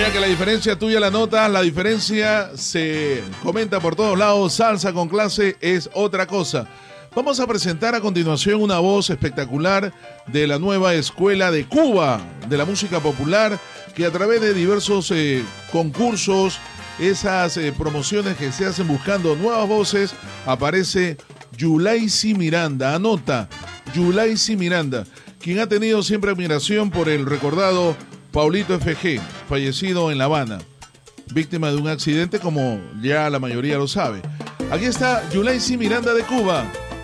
Saben que la diferencia tuya la notas, la diferencia se comenta por todos lados. Salsa con clase es otra cosa. Vamos a presentar a continuación una voz espectacular de la nueva escuela de Cuba, de la música popular, que a través de diversos concursos, esas promociones que se hacen buscando nuevas voces, aparece Yulaisy Miranda. Anota, Yulaisy Miranda, quien ha tenido siempre admiración por el recordado Paulito FG, fallecido en La Habana, víctima de un accidente como ya la mayoría lo sabe. Aquí está Yulaisy Miranda de Cuba.